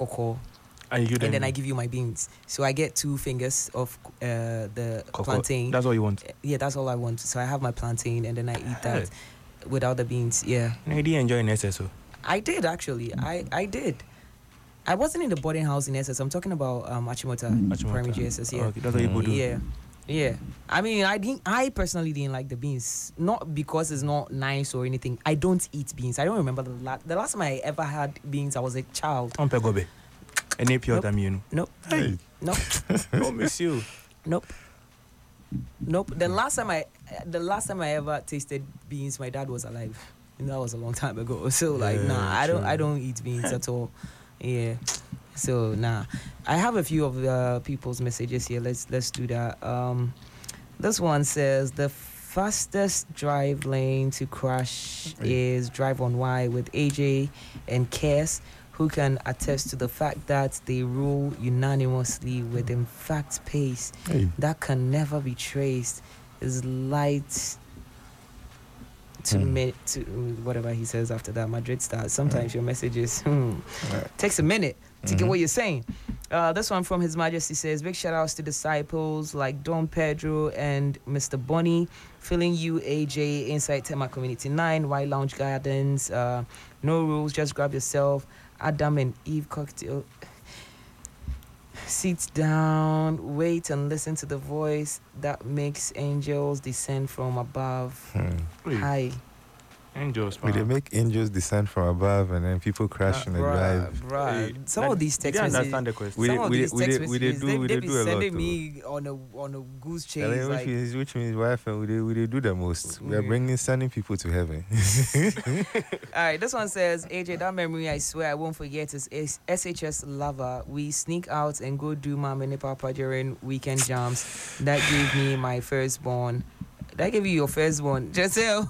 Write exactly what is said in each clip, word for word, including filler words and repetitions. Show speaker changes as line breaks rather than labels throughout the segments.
cocoa.
And, you
and then I give you my beans. So I get two fingers of uh, the
Cocoa.
plantain.
That's all you want?
Yeah, that's all I want. So I have my plantain and then I eat that without the beans. Yeah.
No, you didn't enjoy in S S O?
I did, actually. I, I did. I wasn't in the boarding house in S S. I'm talking about um, Achimota,
Achimota.
Primary J S S. Yeah.
Okay, that's what you do.
Yeah. Yeah. I mean, I didn't. I personally didn't like the beans. Not because it's not nice or anything. I don't eat beans. I don't remember the last the last time I ever had beans. I was a child.
On Pegobe. Any pure
Nope.
time, you know.
Nope.
Hey.
Nope.
Oh, miss you.
Nope. Nope. The last time I, the last time I ever tasted beans, my dad was alive, and that was a long time ago. So like,
Yeah,
nah, I don't,
true.
I don't eat beans at all. Yeah. So nah, I have a few of the people's messages here. Let's let's do that. Um, this one says the fastest drive lane to crash is Drive on Y with A J and Kes, who can attest to the fact that they rule unanimously with in fact pace
Hey.
that can never be traced. Is light to
Hmm.
mi- to whatever he says after that. Madrid starts. Sometimes your messages hmm, takes a minute to get
Mhm.
what you're saying. Uh, this one from His Majesty says, big shout outs to disciples like Don Pedro and Mister Bonnie, filling you A J inside Tema Community nine, White Lounge Gardens, uh, no rules, just grab yourself, Adam and Eve cocktail. Sit down, wait and listen to the voice that makes angels descend from above.
Hmm.
Hi.
Angels,
We they
man.
make angels descend from above and then people crash in the
Bruh,
drive.
bruh.
Hey,
Some
that-
of these
you
text
didn't
messages,
understand the question.
We
some
did-
of
we
these
did- we
text
did- we did
messages,
do-
they,
we
they
did
be
do a lot,
sending
though.
me on a on a goose chase.
Tell him which
Like,
means which means wife and we they, we they do the most. We are
Mm.
bringing sending people to heaven.
all right, this one says, A J, that memory I swear I won't forget is is S H S Lover. We sneak out and go do Mama and Papa during weekend jams. That gave me my firstborn. That gave you your firstborn. Giselle.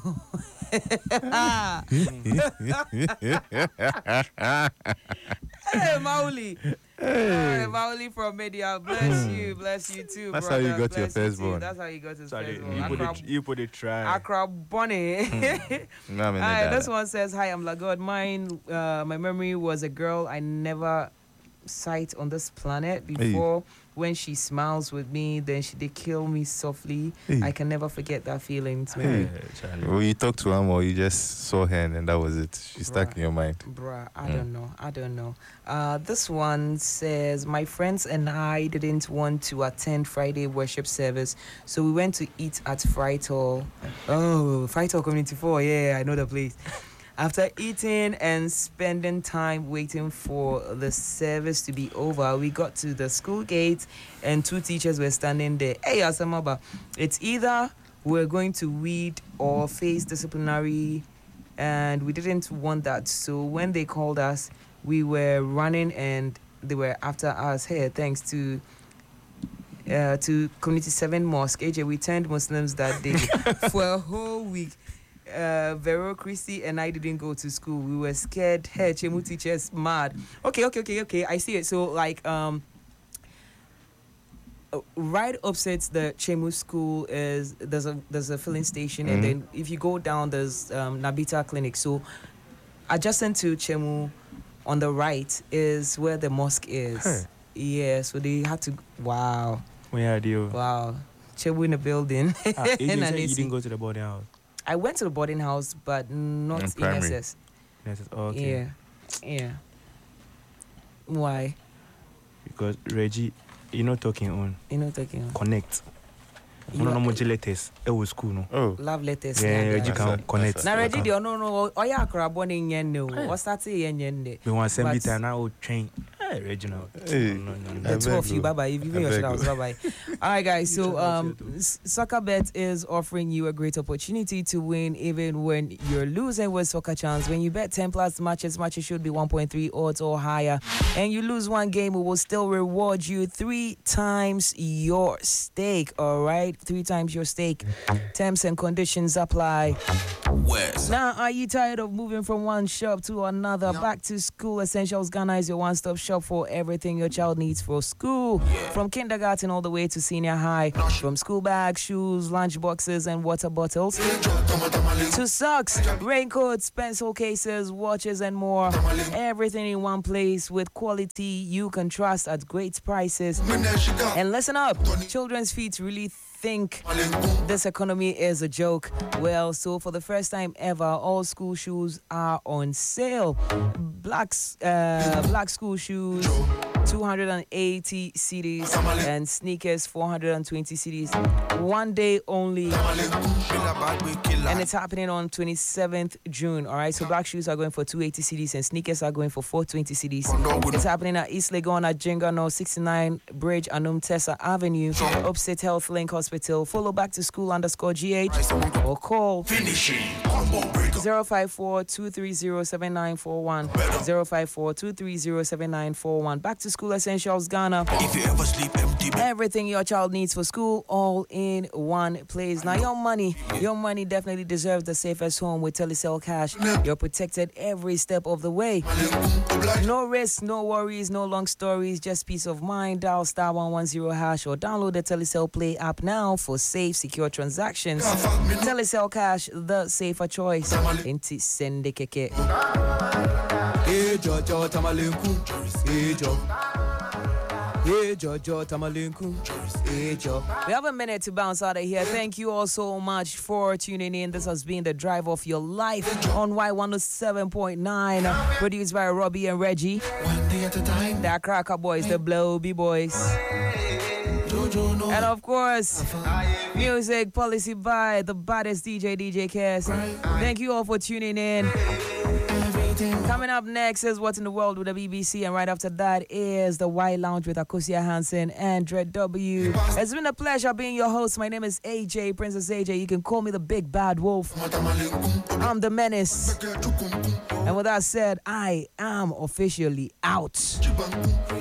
Hey, Mauli. Hey, Mauli from Media. Bless you, bless you too.
That's how you
brother.
got your
Bless you too.
firstborn.
That's how you got his
Sorry,
firstborn.
you put
Accra,
it, you put it try.
Accra Bonnie.
No, I mean,
Alright,
that-
this one says, hi, I'm Lagod. Mine, uh, my memory was a girl I never sight on this planet before. When she smiles with me, then she did kill me softly.
Hey.
I can never forget that feeling. It's
Hey.
memory.
Yeah, Charlie.
Well, you talked to him or you just saw her and then that was it. She stuck
Right.
in your mind.
Bruh, I
Mm.
don't know. I don't know. Uh, this one says, my friends and I didn't want to attend Friday worship service, so we went to eat at Fright Hall. Oh, Fright Hall Community four. Yeah, I know the place. After eating and spending time waiting for the service to be over, we got to the school gate and two teachers were standing there. Hey, Asamaba, it's either we're going to weed or face disciplinary, and we didn't want that. So when they called us, we were running and they were after us. Hey, thanks to uh, to Community seven Mosque. A J, we turned Muslims that day for a whole week. Uh, Vero, Christy, and I didn't go to school. We were scared. Hey, Chemu teachers mad. Okay, okay, okay, okay. I see it. So like um, uh, right opposite the Chemu school is there's a there's a filling station, and
Mhm.
then if you go down there's um, Nabita Clinic. So adjacent to Chemu, on the right is where the mosque is.
Huh.
Yeah. So they had to. Wow,
Where are you?
wow. Chemu in the building.
Ah, you,
And
said
I
you
see-
didn't go to the boarding house.
I went to the boarding house, but not
In
in
primary.
S S.
Yes, it's okay.
Yeah, yeah. Why?
Because Reggie, you're not talking on.
You know, taking
Connect.
You
You know,
are-
no letters. It was school, no.
Oh.
love letters.
Yeah,
yeah,
Reggie
yeah.
can
That's a-
connect.
that's
Now,
a-
Reggie, the no, no, oh, yeah, crab one in yen, no,
Hey.
or start yen yen.
We want to send
But-
it and I will train. Hey, Reggie, no.
Hey.
No, no, no,
The
I
two
beg
of you,
you.
bye bye. If you
I
mean your
beg
shit out,
you.
bye bye. All right, guys. So,
You tell
um,
us your
S- SoccerBet is offering you a great opportunity to win, even when you're losing with Soccer Chance. When you bet ten plus matches, matches should be one point three odds or higher, and you lose one game, we will still reward you three times your stake. All right, three times your stake. Terms and conditions apply.
West.
Now, are you tired of moving from one shop to another? Back to School Essentials Ghana is your one-stop shop for everything your child needs for school.
Yeah.
From kindergarten all the way to senior high. From school bags, shoes, lunch boxes, and water bottles. To socks, raincoats, pencil cases, watches, and more. Everything in one place with quality you can trust at great prices. And listen up, children's feet really think this economy is a joke. Well, so for the first time ever, all school shoes are on sale. Black, uh, black school shoes, two hundred eighty cedis, and sneakers, four hundred twenty cedis. One day only. And it's happening on twenty-seventh June. All right, so black shoes are going for two hundred eighty cedis and sneakers are going for four hundred twenty cedis. It's happening at East Legon at Jenga No sixty-nine Bridge, Anum Tessa Avenue, Upstate Health Link Hospital. Follow Back to School underscore G H or call zero five four, two three zero, seven nine four one. zero five four, two three zero, seven nine four one. Back to School Essentials Ghana.
If you ever sleep empty,
Everything your child needs for school, all in one place. Now, your money, your money definitely deserves the safest home with Telecel Cash. You're protected every step of the way. No risk, no worries, no long stories, just peace of mind. Dial star one one zero hash or download the Telecel Play app now for safe, secure transactions. Telecel Cash, the safer choice. Inti sende keke.
Hey Jojo Tamalinku, hey Jo. Hey Jojo Tamalinku, hey Jo.
We have a minute to bounce out of here. Thank you all so much for tuning in. This has been the drive of your life on Y one oh seven point nine, produced by Robbie and Reggie.
one day at a time.
The Cracker Boys, the Blow B Boys. And of course, music policy by the baddest D J, D J Cass. Thank you all for tuning in. Coming up next is What's in the World with the B B C, and right after that is the White Lounge with Akosia Hansen and Dread W. It's been a pleasure being your host. My name is A J, Princess A J. You can call me the Big Bad Wolf. I'm the menace. And with that said, I am officially out.